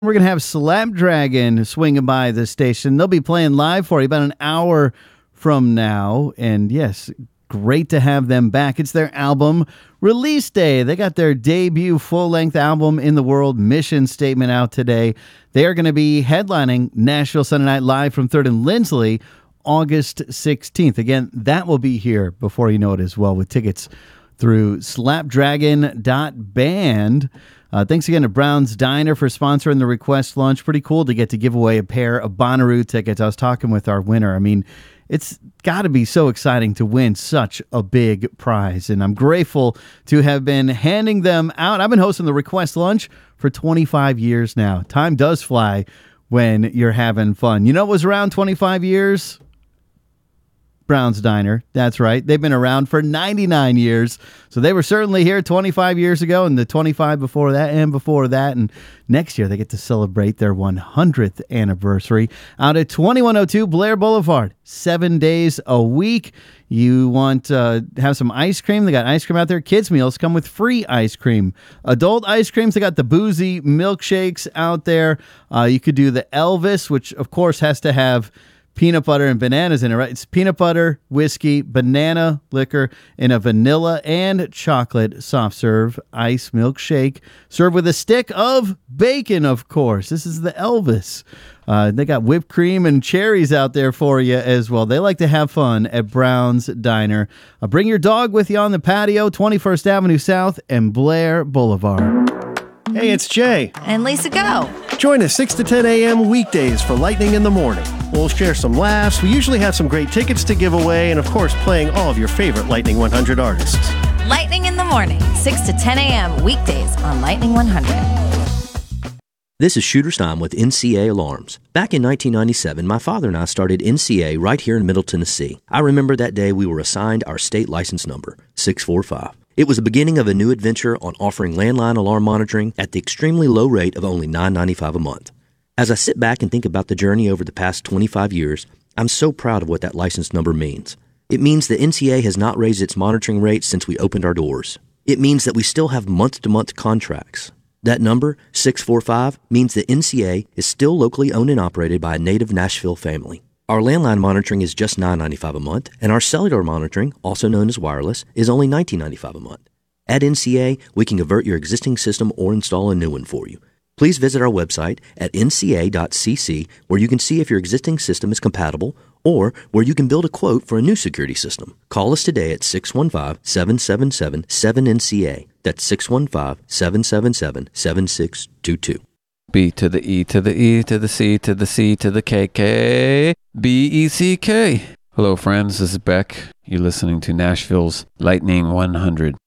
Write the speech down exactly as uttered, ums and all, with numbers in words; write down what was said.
We're going to have Slapdragon swinging by the station. They'll be playing live for you about an hour from now. And yes, great to have them back. It's their album release day. They got their debut full-length album in the world, Mission Statement, out today. They are going to be headlining Nashville Sunday Night Live from third and Lindsley August sixteenth. Again, that will be here before you know it as well, with tickets through slapdragon dot band. Uh, thanks again to Brown's Diner for sponsoring the Request Lunch. Pretty cool to get to give away a pair of Bonnaroo tickets. I was talking with our winner. I mean, it's got to be so exciting to win such a big prize, and I'm grateful to have been handing them out. I've been hosting the Request Lunch for twenty-five years now. Time does fly when you're having fun. You know what was around twenty-five years? Brown's Diner. That's right. They've been around for ninety-nine years. So they were certainly here twenty-five years ago, and the twenty-five before that and before that. And next year they get to celebrate their one hundredth anniversary out at twenty-one oh two Blair Boulevard, seven days a week. You want to uh, have some ice cream? They got ice cream out there. Kids meals come with free ice cream. Adult ice creams, they got the boozy milkshakes out there. Uh, you could do the Elvis, which of course has to have peanut butter and bananas in it, right? It's peanut butter, whiskey, banana liquor, and a vanilla and chocolate soft serve ice milkshake served with a stick of bacon, of course. This is the Elvis. Uh, they got whipped cream and cherries out there for you as well. They like to have fun at Brown's Diner. Uh, bring your dog with you on the patio, twenty-first Avenue South and Blair Boulevard. Hey, it's Jay. And Lisa Go. Join us six to ten a.m. weekdays for Lightning in the Morning. We'll share some laughs. We usually have some great tickets to give away, and of course, playing all of your favorite Lightning one hundred artists. Lightning in the Morning, six to ten a.m. weekdays on Lightning one hundred. This is Shooter Stein with N C A Alarms. Back in nineteen ninety-seven, my father and I started N C A right here in Middle Tennessee. I remember that day we were assigned our state license number, six four five. It was the beginning of a new adventure on offering landline alarm monitoring at the extremely low rate of only nine ninety-five a month. As I sit back and think about the journey over the past twenty-five years, I'm so proud of what that license number means. It means that N C A has not raised its monitoring rates since we opened our doors. It means that we still have month-to-month contracts. That number, six four five, means that N C A is still locally owned and operated by a native Nashville family. Our landline monitoring is just nine ninety-five a month, and our cellular monitoring, also known as wireless, is only nineteen ninety-five a month. At N C A, we can convert your existing system or install a new one for you. Please visit our website at N C A dot C C, where you can see if your existing system is compatible or where you can build a quote for a new security system. Call us today at six one five, seven seven seven, seven N C A. That's six one five, seven seven seven, seven six two two. B to the E to the E to the C to the C to the K K. B E C K. Hello, friends. This is Beck. You're listening to Nashville's Lightning one hundred.